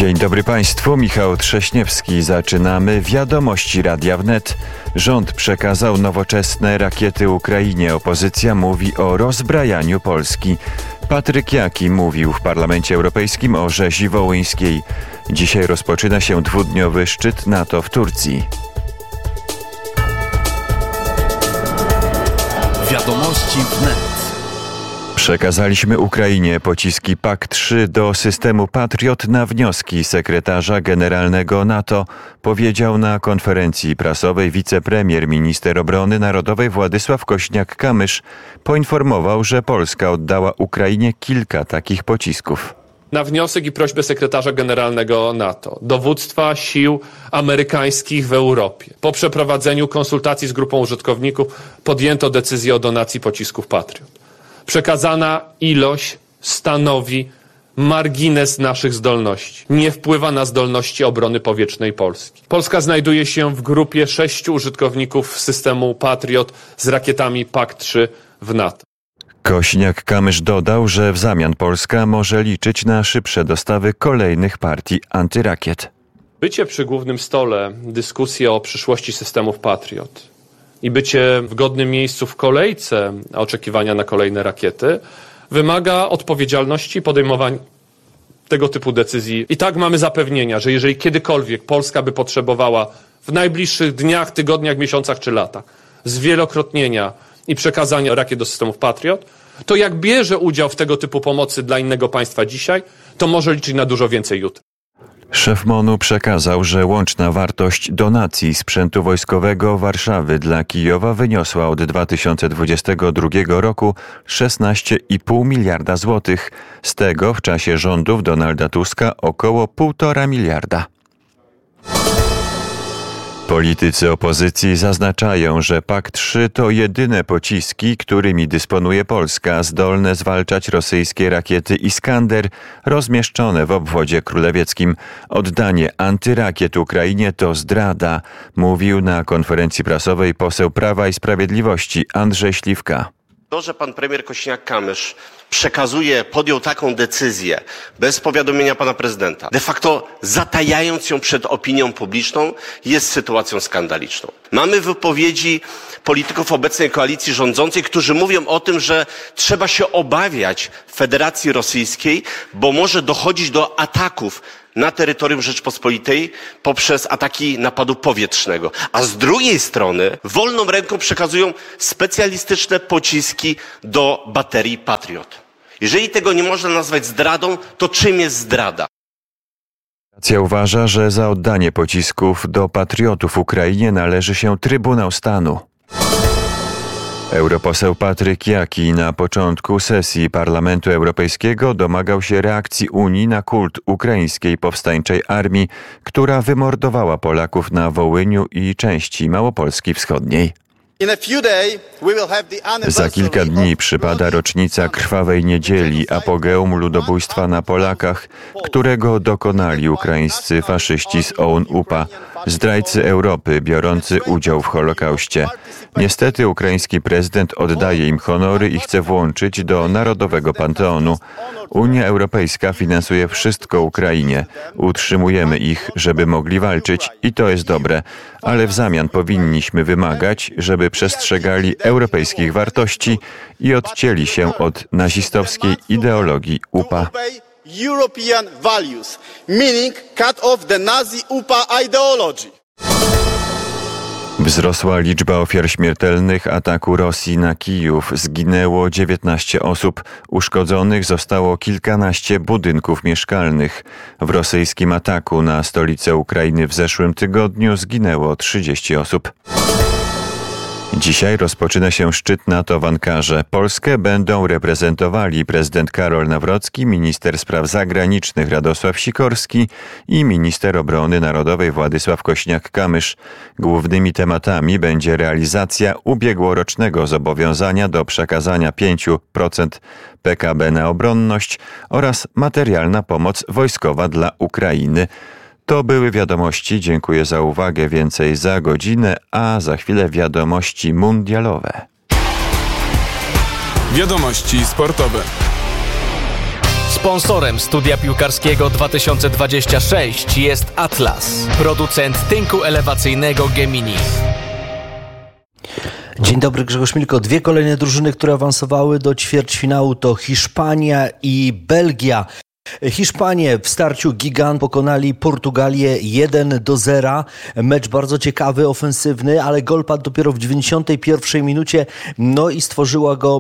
Dzień dobry Państwu, Michał Trześniewski. Zaczynamy Wiadomości Radia Wnet. Rząd przekazał nowoczesne rakiety Ukrainie. Opozycja mówi o rozbrajaniu Polski. Patryk Jaki mówił w Parlamencie Europejskim o rzezi wołyńskiej. Dzisiaj rozpoczyna się dwudniowy szczyt NATO w Turcji. Wiadomości Wnet. Przekazaliśmy Ukrainie pociski PAK-3 do systemu Patriot na wnioski sekretarza generalnego NATO, powiedział na konferencji prasowej wicepremier minister obrony narodowej Władysław Kośniak-Kamysz. Poinformował, że Polska oddała Ukrainie kilka takich pocisków. Na wniosek i prośbę sekretarza generalnego NATO, dowództwa sił amerykańskich w Europie, po przeprowadzeniu konsultacji z grupą użytkowników podjęto decyzję o donacji pocisków Patriot. Przekazana ilość stanowi margines naszych zdolności. Nie wpływa na zdolności obrony powietrznej Polski. Polska znajduje się w grupie 6 użytkowników systemu Patriot z rakietami PAK-3 w NATO. Kośniak-Kamysz dodał, że w zamian Polska może liczyć na szybsze dostawy kolejnych partii antyrakiet. Bycie przy głównym stole dyskusji o przyszłości systemów Patriot i bycie w godnym miejscu w kolejce oczekiwania na kolejne rakiety wymaga odpowiedzialności i podejmowania tego typu decyzji. I tak mamy zapewnienia, że jeżeli kiedykolwiek Polska by potrzebowała w najbliższych dniach, tygodniach, miesiącach czy latach zwielokrotnienia i przekazania rakiet do systemów Patriot, to jak bierze udział w tego typu pomocy dla innego państwa dzisiaj, to może liczyć na dużo więcej jutro. Szef MON-u przekazał, że łączna wartość donacji sprzętu wojskowego Warszawy dla Kijowa wyniosła od 2022 roku 16,5 miliarda złotych. Z tego w czasie rządów Donalda Tuska około 1,5 miliarda. Politycy opozycji zaznaczają, że PAK-3 to jedyne pociski, którymi dysponuje Polska, zdolne zwalczać rosyjskie rakiety Iskander rozmieszczone w obwodzie królewieckim. Oddanie antyrakiet Ukrainie to zdrada, mówił na konferencji prasowej poseł Prawa i Sprawiedliwości Andrzej Śliwka. To, że pan premier Kośniak-Kamysz podjął taką decyzję bez powiadomienia pana prezydenta, de facto zatajając ją przed opinią publiczną, jest sytuacją skandaliczną. Mamy wypowiedzi polityków obecnej koalicji rządzącej, którzy mówią o tym, że trzeba się obawiać Federacji Rosyjskiej, bo może dochodzić do ataków na terytorium Rzeczpospolitej poprzez ataki napadu powietrznego. A z drugiej strony wolną ręką przekazują specjalistyczne pociski do baterii Patriot. Jeżeli tego nie można nazwać zdradą, to czym jest zdrada? Federacja uważa, że za oddanie pocisków do patriotów Ukrainie należy się Trybunał Stanu. Europoseł Patryk Jaki na początku sesji Parlamentu Europejskiego domagał się reakcji Unii na kult ukraińskiej powstańczej armii, która wymordowała Polaków na Wołyniu i części Małopolski Wschodniej. Za kilka dni przypada rocznica Krwawej Niedzieli, apogeum ludobójstwa na Polakach, którego dokonali ukraińscy faszyści z OUN-UPA, zdrajcy Europy biorący udział w Holokauście. Niestety ukraiński prezydent oddaje im honory i chce włączyć do narodowego panteonu. Unia Europejska finansuje wszystko Ukrainie. Utrzymujemy ich, żeby mogli walczyć i to jest dobre, ale w zamian powinniśmy wymagać, żeby przestrzegali europejskich wartości i odcięli się od nazistowskiej ideologii UPA. European values, meaning cut off the Nazi UPA ideology. Wzrosła liczba ofiar śmiertelnych ataku Rosji na Kijów. Zginęło 19 osób. Uszkodzonych zostało kilkanaście budynków mieszkalnych. W rosyjskim ataku na stolicę Ukrainy w zeszłym tygodniu zginęło 30 osób. Dzisiaj rozpoczyna się szczyt NATO w Ankarze. Polskę będą reprezentowali prezydent Karol Nawrocki, minister spraw zagranicznych Radosław Sikorski i minister obrony narodowej Władysław Kośniak-Kamysz. Głównymi tematami będzie realizacja ubiegłorocznego zobowiązania do przekazania 5% PKB na obronność oraz materialna pomoc wojskowa dla Ukrainy. To były wiadomości. Dziękuję za uwagę. Więcej za godzinę, a za chwilę wiadomości mundialowe. Wiadomości sportowe. Sponsorem studia piłkarskiego 2026 jest Atlas, producent tynku elewacyjnego Gemini. Dzień dobry, Grzegorz Milko. Dwie kolejne drużyny, które awansowały do ćwierćfinału to Hiszpania i Belgia. Hiszpanie w starciu gigant pokonali Portugalię 1-0. Mecz bardzo ciekawy, ofensywny, ale gol padł dopiero w 91 minucie. No i stworzyła go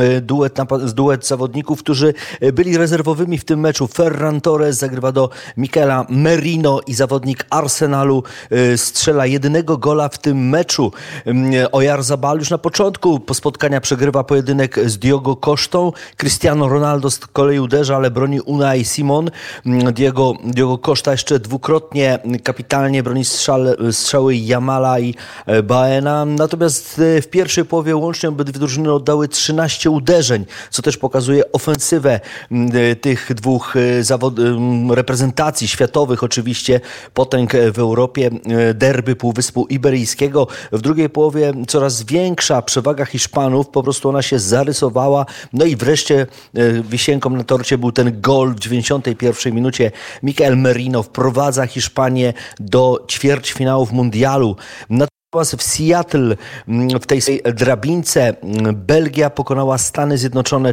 duet zawodników, którzy byli rezerwowymi w tym meczu. Ferran Torres zagrywa do Michaela Merino i zawodnik Arsenalu strzela jedynego gola w tym meczu. Oyarzabal już na początku spotkania przegrywa pojedynek z Diogo Costą. Cristiano Ronaldo z kolei uderza, ale broni Unai Simon. Diogo Costa jeszcze dwukrotnie kapitalnie broni strzały Jamala i Baena. Natomiast w pierwszej połowie łącznie obydwie drużyny oddały 13 uderzeń, co też pokazuje ofensywę tych dwóch reprezentacji światowych, oczywiście potęg w Europie, derby Półwyspu Iberyjskiego. W drugiej połowie coraz większa przewaga Hiszpanów, po prostu ona się zarysowała. No i wreszcie wisienką na torcie był ten gol w 91 minucie. Michael Merino wprowadza Hiszpanię do ćwierćfinałów mundialu. W Seattle, w tej drabince, Belgia pokonała Stany Zjednoczone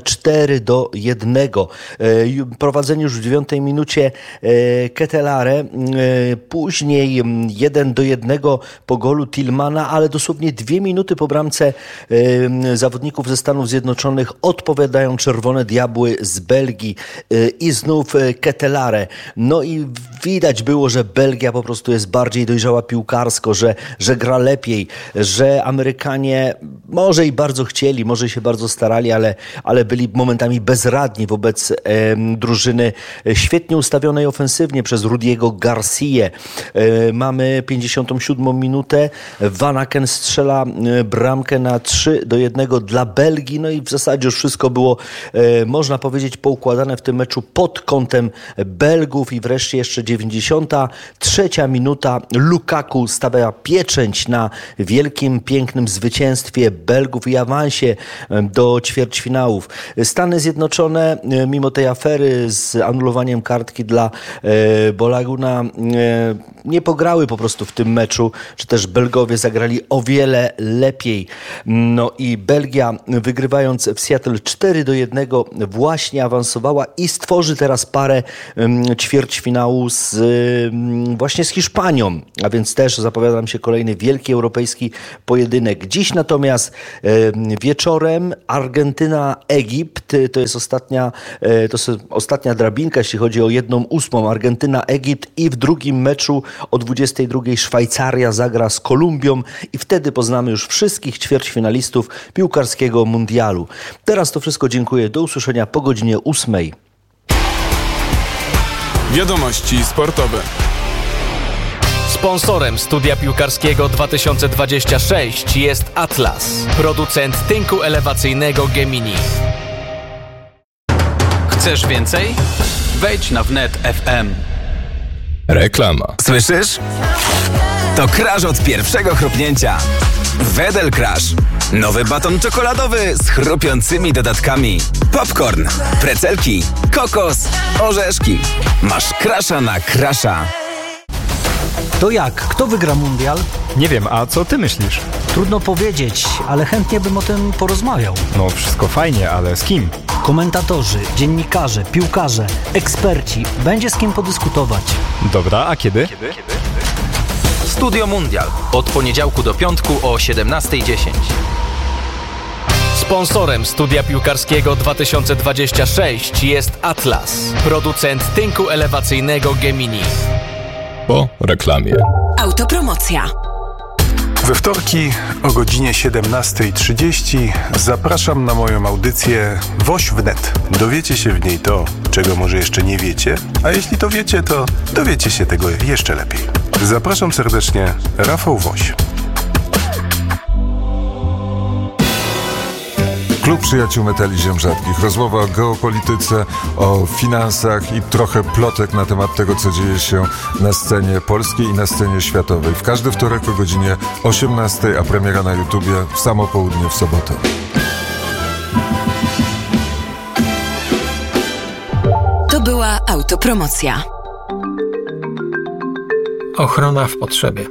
4-1. Prowadzenie już w 9 minucie Ketelare, później 1-1 po golu Tillmana, ale dosłownie 2 minuty po bramce zawodników ze Stanów Zjednoczonych odpowiadają Czerwone Diabły z Belgii i znów Ketelare. No i widać było, że Belgia po prostu jest bardziej dojrzała piłkarsko, że gra lepiej, że Amerykanie może i bardzo chcieli, może się bardzo starali, ale byli momentami bezradni wobec drużyny świetnie ustawionej ofensywnie przez Rudiego Garcję. Mamy 57 minutę. Van Aken strzela bramkę na 3-1 dla Belgii. No i w zasadzie już wszystko było, można powiedzieć, poukładane w tym meczu pod kątem Belgów. I wreszcie jeszcze 93 minuta. Lukaku stawia pieczęć na wielkim, pięknym zwycięstwie Belgów i awansie do ćwierćfinałów. Stany Zjednoczone, mimo tej afery z anulowaniem kartki dla Bolaguna, nie pograły po prostu w tym meczu, czy też Belgowie zagrali o wiele lepiej. No i Belgia, wygrywając w Seattle 4-1, właśnie awansowała i stworzy teraz parę ćwierćfinału właśnie z Hiszpanią, a więc też zapowiada nam się kolejny wielki europejski pojedynek. Dziś natomiast wieczorem Argentyna-Egipt, to jest ostatnia drabinka, jeśli chodzi o 1/8. Argentyna-Egipt i w drugim meczu o 22:00 Szwajcaria zagra z Kolumbią i wtedy poznamy już wszystkich ćwierćfinalistów piłkarskiego mundialu. Teraz to wszystko, dziękuję. Do usłyszenia po godzinie 8:00. Wiadomości sportowe. Sponsorem studia piłkarskiego 2026 jest Atlas, producent tynku elewacyjnego Gemini. Chcesz więcej? Wejdź na wnet FM. Reklama. Słyszysz? To crash od pierwszego chrupnięcia. Wedel Crash. Nowy baton czekoladowy z chrupiącymi dodatkami. Popcorn, precelki, kokos, orzeszki. Masz crasha na crasha. To jak? Kto wygra mundial? Nie wiem, a co ty myślisz? Trudno powiedzieć, ale chętnie bym o tym porozmawiał. No wszystko fajnie, ale z kim? Komentatorzy, dziennikarze, piłkarze, eksperci. Będzie z kim podyskutować. Dobra, a kiedy? Studio Mundial. Od poniedziałku do piątku o 17:10. Sponsorem studia piłkarskiego 2026 jest Atlas, producent tynku elewacyjnego Gemini. Po reklamie. Autopromocja. We wtorki o godzinie 17:30 zapraszam na moją audycję Woś wnet. Dowiecie się w niej to, czego może jeszcze nie wiecie, a jeśli to wiecie, to dowiecie się tego jeszcze lepiej. Zapraszam serdecznie, Rafał Woś. Klub Przyjaciół Metali Ziem Rzadkich. Rozmowa o geopolityce, o finansach i trochę plotek na temat tego, co dzieje się na scenie polskiej i na scenie światowej. W każdy wtorek o godzinie 18:00, a premiera na YouTubie w samo południe w sobotę. Autopromocja. Ochrona w potrzebie.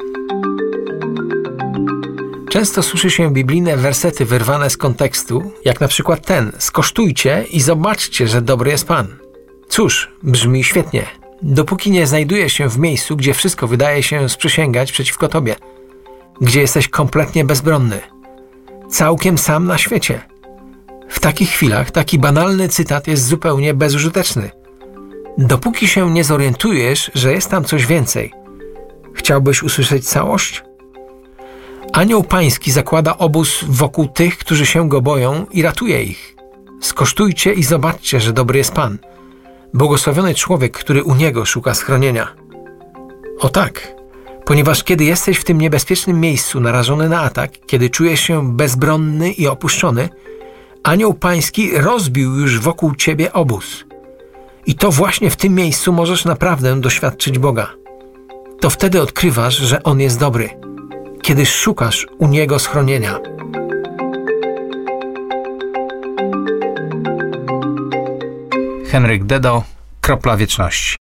Często słyszy się biblijne wersety wyrwane z kontekstu, jak na przykład ten: skosztujcie i zobaczcie, że dobry jest Pan. Cóż, brzmi świetnie, dopóki nie znajdujesz się w miejscu, gdzie wszystko wydaje się sprzysięgać przeciwko Tobie, gdzie jesteś kompletnie bezbronny, całkiem sam na świecie. W takich chwilach taki banalny cytat jest zupełnie bezużyteczny. Dopóki się nie zorientujesz, że jest tam coś więcej. Chciałbyś usłyszeć całość? Anioł Pański zakłada obóz wokół tych, którzy się Go boją i ratuje ich. Skosztujcie i zobaczcie, że dobry jest Pan. Błogosławiony człowiek, który u Niego szuka schronienia. O tak, ponieważ kiedy jesteś w tym niebezpiecznym miejscu narażony na atak, kiedy czujesz się bezbronny i opuszczony, Anioł Pański rozbił już wokół Ciebie obóz. I to właśnie w tym miejscu możesz naprawdę doświadczyć Boga. To wtedy odkrywasz, że On jest dobry, kiedy szukasz u Niego schronienia. Henryk Dedo, Kropla Wieczności.